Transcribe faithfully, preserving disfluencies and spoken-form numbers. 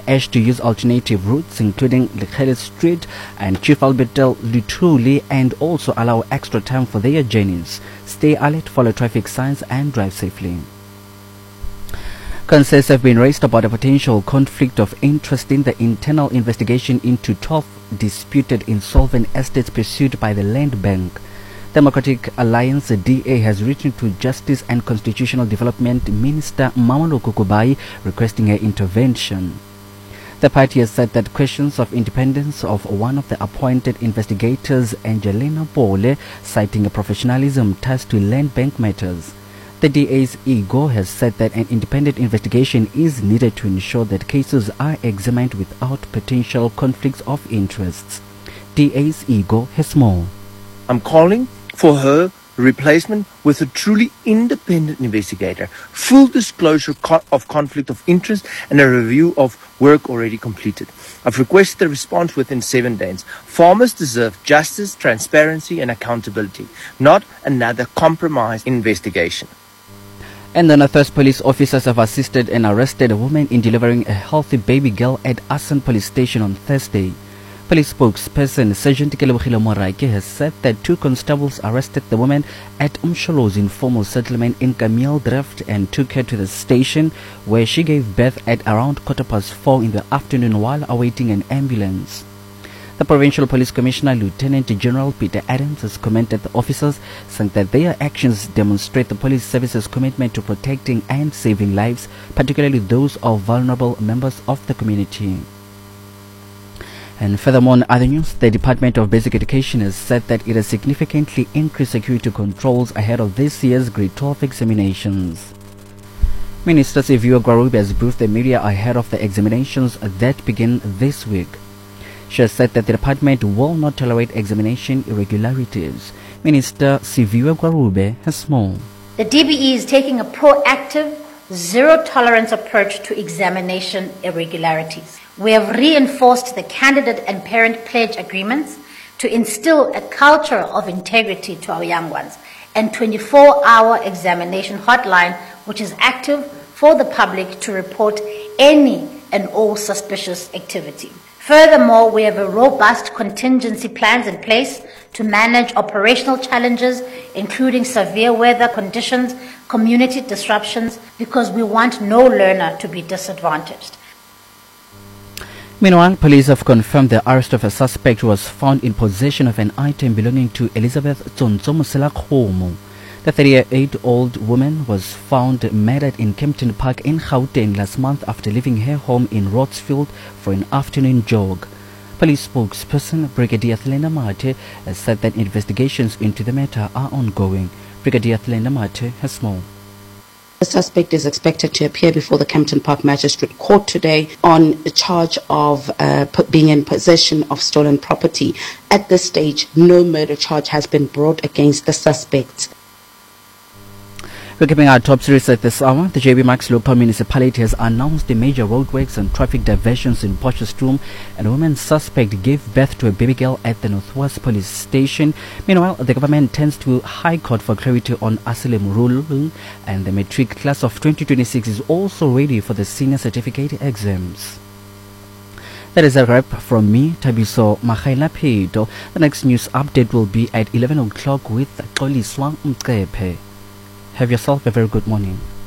urged to use alternative routes, including Lekhele Street and Chief Albertel Luthuli, and also allow extra time for their journeys. Stay alert, follow traffic signs, and drive safely. Concerns have been raised about a potential conflict of interest in the internal investigation into twelve disputed insolvent estates pursued by the Land Bank. Democratic Alliance D A has written to Justice and Constitutional Development Minister Mameloko Kubai requesting her intervention. The party has said that questions of independence of one of the appointed investigators, Angelina Pole, citing a professionalism ties to Land Bank matters. The D A's ego has said that an independent investigation is needed to ensure that cases are examined without potential conflicts of interests. D A's ego has more. I'm calling for her replacement with a truly independent investigator, full disclosure co- of conflict of interest, and a review of work already completed. I've requested a response within seven days. Farmers deserve justice, transparency, and accountability, not another compromised investigation. And then, Northwest police officers have assisted and arrested a woman in delivering a healthy baby girl at Asan Police Station on Thursday. Police spokesperson Sergeant Kelebogile Moraike has said that two constables arrested the woman at Umsholo's informal settlement in Camille Drift and took her to the station, where she gave birth at around quarter past four in the afternoon while awaiting an ambulance. The Provincial Police Commissioner Lieutenant General Peter Adams has commended the officers, saying that their actions demonstrate the police service's commitment to protecting and saving lives, particularly those of vulnerable members of the community. And furthermore, in other news, the Department of Basic Education has said that it has significantly increased security controls ahead of this year's grade twelve examinations. Minister Siviwe Gwarube has briefed the media ahead of the examinations that begin this week. She has said that the department will not tolerate examination irregularities. Minister Siviwe Gwarube has more. The D B E is taking a proactive, zero-tolerance approach to examination irregularities. We have reinforced the candidate and parent pledge agreements to instill a culture of integrity to our young ones, and twenty-four hour examination hotline, which is active for the public to report any and all suspicious activity. Furthermore, we have a robust contingency plans in place to manage operational challenges, including severe weather conditions, community disruptions, because we want no learner to be disadvantaged. Meanwhile, police have confirmed the arrest of a suspect who was found in possession of an item belonging to Elizabeth Tsonzo Moselakhomo. The thirty-eight-year-old woman was found murdered in Kempton Park in Gauteng last month after leaving her home in Rotsfield for an afternoon jog. Police spokesperson Brigadier Thelena Mate has said that investigations into the matter are ongoing. Brigadier Thelena Mate has more. The suspect is expected to appear before the Kempton Park Magistrate Court today on a charge of uh, being in possession of stolen property. At this stage, no murder charge has been brought against the suspect. We're keeping our top series at this hour. The J B Max local municipality has announced the major roadworks and traffic diversions in Potchefstroom, and a woman suspect gave birth to a baby girl at the Northwest Police Station. Meanwhile, the government turns to High Court for clarity on asylum rule, and the matric class of twenty twenty-six is also ready for the senior certificate exams. That is a wrap from me, Tabiso Makhaila Pedo. The next news update will be at eleven o'clock with Xoliswa Mcepe. Have yourself a very good morning.